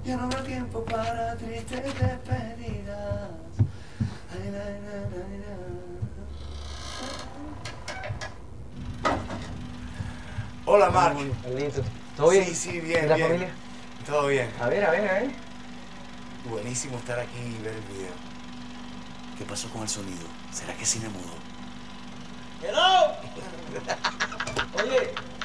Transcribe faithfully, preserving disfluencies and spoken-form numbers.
Ya no habrá tiempo para tristes despedidas. Ay, la, la, la, la. Hola, Marc. Uy, Carlitos. ¿Todo bien? Sí, sí, ¿Y bien, la bien. familia? Todo bien. A ver, a ver, a ver. Buenísimo estar aquí y ver el video. ¿Qué pasó con el sonido? ¿Será que cine mudo? ¡Hello! Oye,